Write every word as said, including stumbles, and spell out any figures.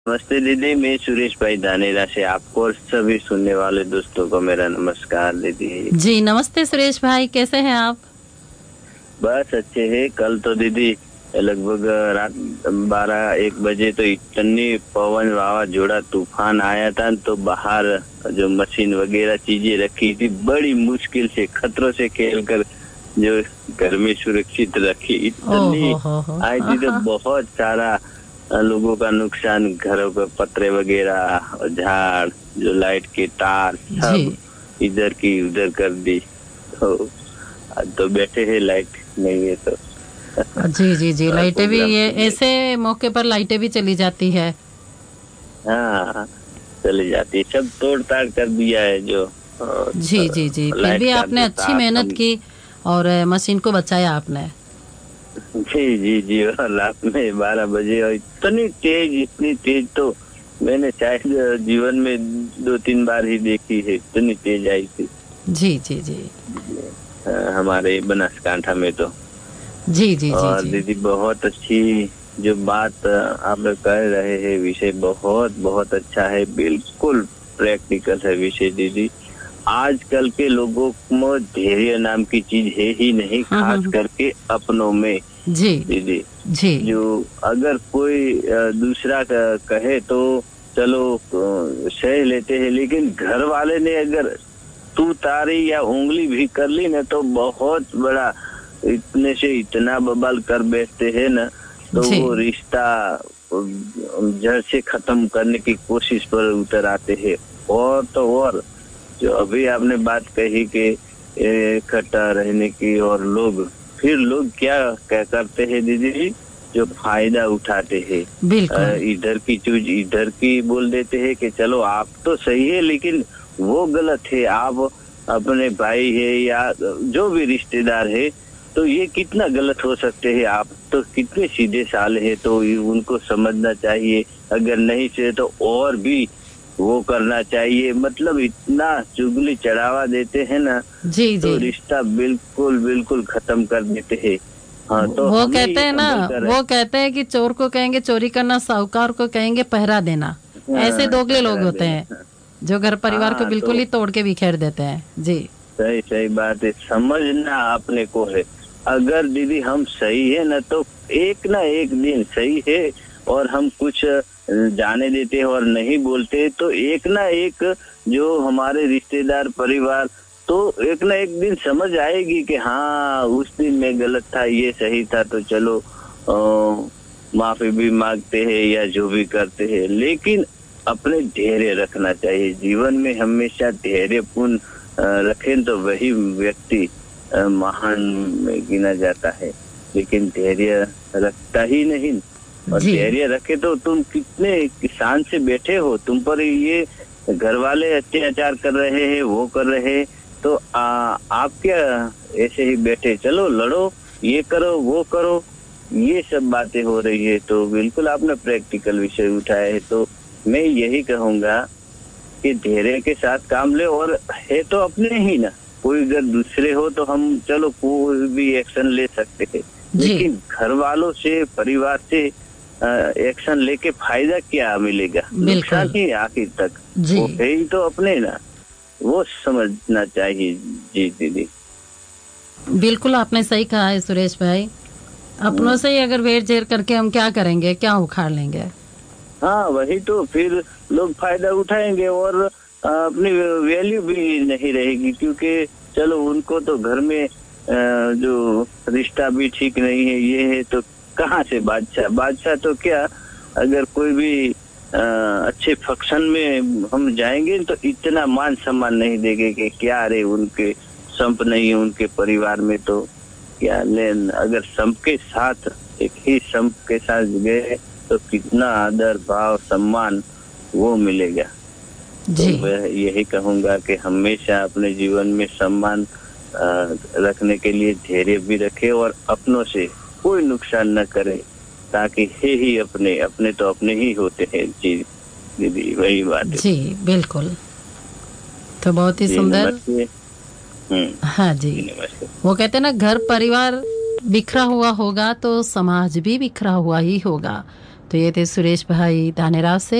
नमस्ते दीदी, मैं सुरेश भाई धानेरा से। आपको और सभी सुनने वाले दोस्तों को मेरा नमस्कार दीदी। जी नमस्ते सुरेश भाई, कैसे हैं आप? बस अच्छे हैं। कल तो दीदी लगभग रात बारह एक बजे तो इतनी पवन वावाझोड़ा तूफान आया था, तो बाहर जो मशीन वगैरह चीजें रखी थी बड़ी मुश्किल से खतरों से खेल कर जो घर में सुरक्षित रखी। ओ इतनी हो हो हो आई हाँ थी तो हाँ। बहुत सारा लोगों का नुकसान, घरों के पत्रे वगैरह और झाड़, जो लाइट के तार, जी सब इधर की उधर कर दी। तो आज तो बैठे हैं, लाइट नहीं है तो जी जी जी, थोड़ा लाइटें भी प्रोग्राम ये सुन ऐसे लेते। मौके पर लाइटें भी चली जाती है। हाँ, चली जाती है। सब तोड़ ताड़ कर दिया है जो जी जी जी, फिर लाइट भी का आपने जो अच्छी तार मेहनत हम। की और अ, मशीन को बचाया आपने। जी जी जी, और रात में बारह बजे और इतनी तेज, इतनी तेज तो मैंने शायद जीवन में दो तीन बार ही देखी है। इतनी तेज आई थी जी जी जी अ, हमारे बनासकांठा में तो। जी जी जी और जी दीदी बहुत अच्छी जो बात आप लोग कह रहे हैं, विषय बहुत बहुत अच्छा है, बिल्कुल प्रैक्टिकल है विषय दीदी। आजकल के लोगों में धैर्य नाम की चीज है ही नहीं, हम्म खास हम्म, करके अपनों में जी दीदी। जी जो अगर कोई अ, दूसरा क- कहे तो चलो अ, सह लेते हैं, लेकिन घर वाले ने अगर तू तारी या उंगली भी कर ली ना तो बहुत बड़ा, इतने से इतना बवाल कर बैठते हैं ना, तो जी वो रिश्ता अ, जड़ से खत्म करने की कोशिश पर उतर आते हैं। और तो और जो अभी आपने बात कही कि इकट्ठा रहने की, और लोग फिर लोग क्या क्या करते हैं दीदी जी, जो फायदा उठाते हैं। अ, बिल्कुल। इधर की चीज इधर की बोल देते हैं कि चलो आप तो सही है, लेकिन वो गलत है। आप अपने भाई है या जो भी रिश्तेदार है, तो ये कितना गलत हो सकते हैं? आप तो कितने सीधे साल है, तो ये उनको समझना चाहिए। अगर नहीं से तो और भी वो करना चाहिए। मतलब इतना चुगली चढ़ावा देते हैं ना, जी जी, तो रिश्ता बिल्कुल बिल्कुल खत्म कर देते हैं। हाँ, तो वो हमें कहते ये हैं ना, संभल कर रहे। वो कहते हैं कि चोर को कहेंगे चोरी करना, साहूकार को कहेंगे पहरा देना। ऐसे हाँ, दोगले लोग पहरा होते देना। हैं जो घर परिवार को हाँ, बिल्कुल तो ही तोड़ के बिखेर देते हैं। जी सही सही बात है, समझना अपने को है। अगर दीदी हम सही है ना, तो एक ना एक दिन सही है, और हम कुछ अ, जाने देते हैं और नहीं बोलते, तो एक ना एक जो हमारे रिश्तेदार परिवार, तो एक ना एक दिन समझ आएगी कि हाँ उस दिन मैं गलत था, ये सही था, तो चलो आ, माफी भी मांगते हैं या जो भी करते हैं। लेकिन अपने धैर्य रखना चाहिए जीवन में, हमेशा धैर्यपूर्ण अ, रखें तो वही व्यक्ति अ, महान में गिना जाता है। लेकिन धैर्य रखता ही नहीं। और जी धैर्य रखे तो तुम कितने किसान से बैठे हो, तुम पर ये घर वाले अत्याचार कर रहे हैं, वो कर रहे हैं, तो आ, आप क्या ऐसे ही बैठे? चलो लड़ो, ये करो वो करो। ये सब बातें हो रही है। तो बिल्कुल आपने प्रैक्टिकल विषय उठाया है, तो मैं यही कहूंगा कि धैर्य के साथ काम ले। और है तो अपने ही ना, कोई अगर दूसरे हो तो हम चलो कोई भी एक्शन ले सकते हैं, जी लेकिन घर वालों से, परिवार से एक्शन लेके फायदा क्या मिलेगा? नुकसान बिल्कुल। ही है आखिर तक। जी वो है ही तो अपने ना, वो समझना चाहिए। जी दीदी। बिल्कुल, आपने सही कहा है सुरेश भाई। अपनों हम्म। से ही अगर वेर झेर करके हम क्या करेंगे, क्या उखाड़ लेंगे? हाँ, वही तो, फिर लोग फायदा उठाएंगे और अ, अपनी वैल्यू भी नहीं रहेगी, क्योंकि चलो उनको तो घर में अ, जो रिश्ता भी ठीक नहीं है, ये है, तो कहाँ से बादशाह? बादशाह तो क्या, अगर कोई भी अ, अच्छे फंक्शन में हम जाएंगे तो इतना मान सम्मान नहीं देंगे कि क्या रे, उनके संप नहीं है उनके परिवार में, तो क्या लेन। अगर संप के साथ, एक ही संप के साथ गए, तो कितना आदर भाव सम्मान वो मिलेगा। तो जी मैं यही कहूंगा कि हमेशा अपने जीवन में सम्मान अ, रखने के लिए धैर्य भी रखे, और अपनों से कोई नुकसान न करे, ताकि है ही अपने, अपने तो अपने ही होते हैं। जी दीदी, वही बात है। जी बिल्कुल, तो बहुत ही जी सुंदर। नमस्ते। हम्म। हाँ जी, जी नमस्ते। वो कहते हैं ना, घर परिवार बिखरा हुआ होगा तो समाज भी बिखरा हुआ ही होगा। तो ये थे सुरेश भाई धानेराव से।